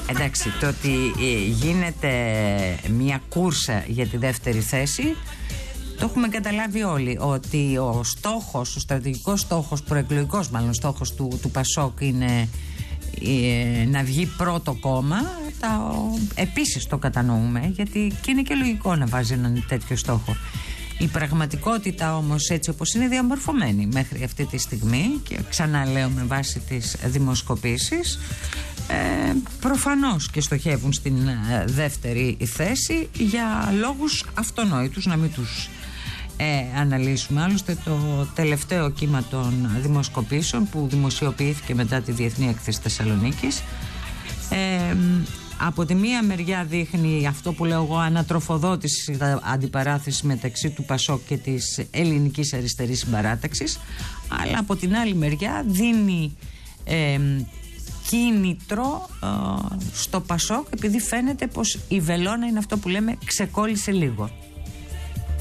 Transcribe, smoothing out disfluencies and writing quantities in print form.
Εντάξει, το ότι γίνεται μια κούρσα για τη δεύτερη θέση το έχουμε καταλάβει όλοι, ότι ο στόχος, ο στρατηγικός στόχος, προεκλογικός μάλλον στόχος του Πασόκ είναι να βγει πρώτο κόμμα. Επίσης το κατανοούμε, γιατί και είναι και λογικό να βάζει έναν τέτοιο στόχο. Η πραγματικότητα όμως, έτσι όπως είναι διαμορφωμένη μέχρι αυτή τη στιγμή, και ξαναλέω με βάση τις δημοσκοπήσεις, προφανώς και στοχεύουν στην δεύτερη θέση για λόγους αυτονόητους, να μην τους αναλύσουμε. Άλλωστε το τελευταίο κύμα των δημοσκοπήσεων που δημοσιοποιήθηκε μετά τη Διεθνή Έκθεση Θεσσαλονίκης, από τη μία μεριά δείχνει αυτό που λέω εγώ, ανατροφοδότηση, αντιπαράθεση μεταξύ του Πασόκ και της ελληνικής αριστερής συμπαράταξης, αλλά από την άλλη μεριά δίνει κίνητρο στο Πασόκ, επειδή φαίνεται πως η βελόνα είναι αυτό που λέμε ξεκόλλησε λίγο.